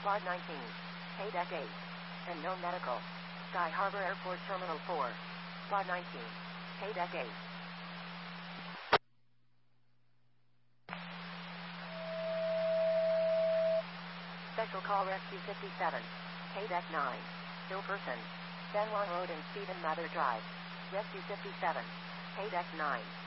Quad 19. Haydeck 8. And no medical. Sky Harbor Airport Terminal 4. Quad 19. Haydeck 8. Special call Rescue 57. Haydeck 9. Ill person. San Juan Road and Stephen Mather Drive. Rescue 57. Haydeck 9.